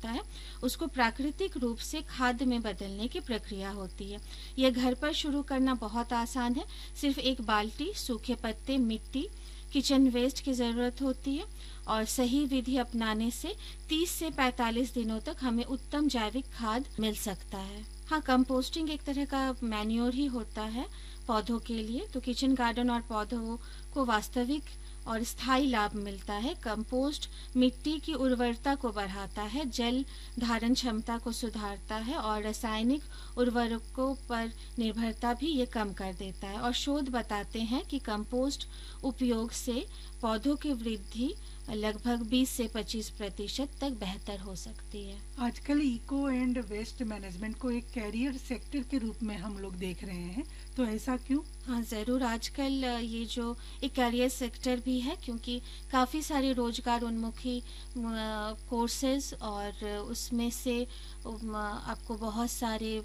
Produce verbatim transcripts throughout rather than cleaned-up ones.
होता है उसको प्राकृतिक रूप से खाद में बदलने की प्रक्रिया होती है। यह घर पर शुरू करना बहुत आसान है। सिर्फ एक बाल्टी, सूखे पत्ते, मिट्टी, किचन वेस्ट की ज़रूरत होती है और सही विधि अपनाने से तीस से पैंतालीस दिनों तक हमें उत्तम जैविक खाद मिल सकता है। हाँ, कंपोस्टिंग एक तरह का मैन्योर ही होता है पौधों के लिए। तो किचन गार्डन और पौधों को वास्तविक और स्थायी लाभ मिलता है। कंपोस्ट मिट्टी की उर्वरता को बढ़ाता है, जल धारण क्षमता को सुधारता है और रासायनिक उर्वरकों पर निर्भरता भी ये कम कर देता है। और शोध बताते हैं कि कंपोस्ट उपयोग से पौधों की वृद्धि लगभग बीस से पच्चीस प्रतिशत तक बेहतर हो सकती है। आजकल इको एंड वेस्ट मैनेजमेंट को एक कैरियर सेक्टर के रूप में हम लोग देख रहे हैं, तो ऐसा क्यों? हाँ, ज़रूर। आजकल ये जो एक कैरियर सेक्टर भी है, क्योंकि काफ़ी सारे रोजगार उन्मुखी कोर्सेज और उसमें से आपको बहुत सारे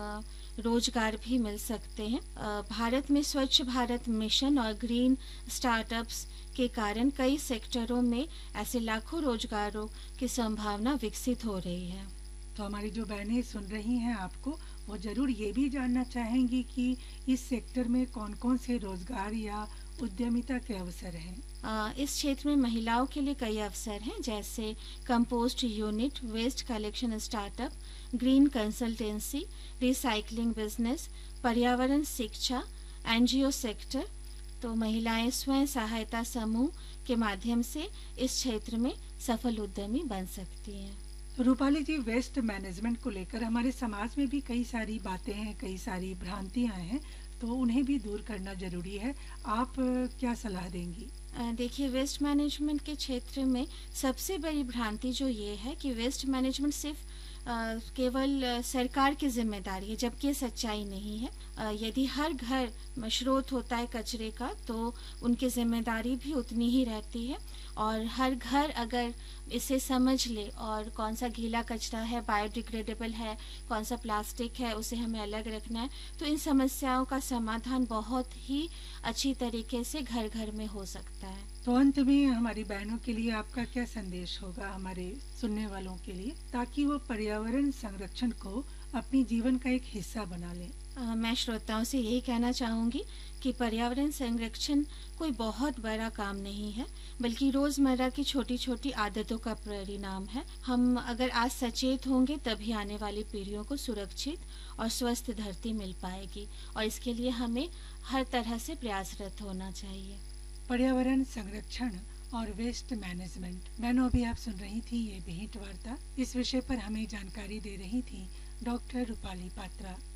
रोजगार भी मिल सकते हैं। भारत में स्वच्छ भारत मिशन और ग्रीन स्टार्टअप्स के कारण कई सेक्टरों में ऐसे लाखों रोजगारों की संभावना विकसित हो रही है। तो हमारी जो बहनें सुन रही हैं आपको, वो जरूर ये भी जानना चाहेंगी कि इस सेक्टर में कौन कौन से रोजगार या उद्यमिता के अवसर हैं। आ, इस क्षेत्र में महिलाओं के लिए कई अवसर हैं, जैसे compost unit, waste collection startup, green consultancy, recycling business, पर्यावरण शिक्षा, एनजीओ सेक्टर। तो महिलाएं स्वयं सहायता समूह के माध्यम से इस क्षेत्र में सफल उद्यमी बन सकती हैं। रूपाली जी, वेस्ट मैनेजमेंट को लेकर हमारे समाज में भी कई सारी बातें हैं, कई सारी भ्रांतियां हैं, तो उन्हें भी दूर करना जरूरी है। आप क्या सलाह देंगी? देखिए, वेस्ट मैनेजमेंट के क्षेत्र में सबसे बड़ी भ्रांति जो ये है कि वेस्ट मैनेजमेंट सिर्फ आ, केवल सरकार की जिम्मेदारी है, जबकि ये सच्चाई नहीं है। आ, यदि हर घर में स्रोत होता है कचरे का, तो उनकी जिम्मेदारी भी उतनी ही रहती है। और हर घर अगर इसे समझ ले और कौन सा गीला कचरा है, बायोडिग्रेडेबल है, कौन सा प्लास्टिक है, उसे हमें अलग रखना है, तो इन समस्याओं का समाधान बहुत ही अच्छी तरीके से घर घर में हो सकता है। तो अंत में हमारी बहनों के लिए आपका क्या संदेश होगा, हमारे सुनने वालों के लिए, ताकि वो पर्यावरण संरक्षण को अपनी जीवन का एक हिस्सा बना लें? आ, मैं श्रोताओं से यही कहना चाहूँगी कि पर्यावरण संरक्षण कोई बहुत बड़ा काम नहीं है, बल्कि रोजमर्रा की छोटी छोटी आदतों का परिणाम है। हम अगर आज सचेत होंगे, तभी आने वाली पीढ़ियों को सुरक्षित और स्वस्थ धरती मिल पाएगी, और इसके लिए हमें हर तरह से प्रयासरत होना चाहिए। पर्यावरण संरक्षण और वेस्ट मैनेजमेंट, बहनों अभी आप सुन रही थी ये भेंट वार्ता। इस विषय पर हमें जानकारी दे रही थी डॉक्टर रूपाली पात्रा।